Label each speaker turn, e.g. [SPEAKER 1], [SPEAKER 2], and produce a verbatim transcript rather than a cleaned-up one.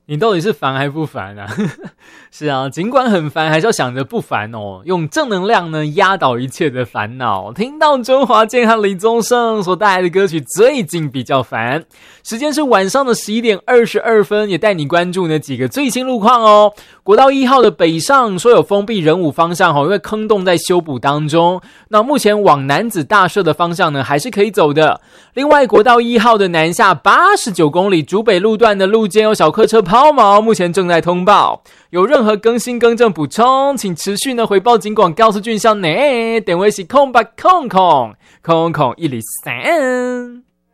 [SPEAKER 1] 你到底是烦还不烦啊？是啊，尽管很烦，还是要想着不烦哦，用正能量呢压倒一切的烦恼。听到周华健和李宗盛所带来的歌曲，最近比较烦。时间是晚上的十一点二十二分，也带你关注呢几个最新路况哦。国道一号的北上说有封闭仁武方向哦，因为坑洞在修补当中。那目前往楠梓大社的方向呢还是可以走的。另外，国道一号的南下八十九公里竹北路段的路肩有小客车抛锚，目前正在通报。有任何更新更正补充，请持续呢回报警广告诉俊孝呢。电话是空八空空空空一零三。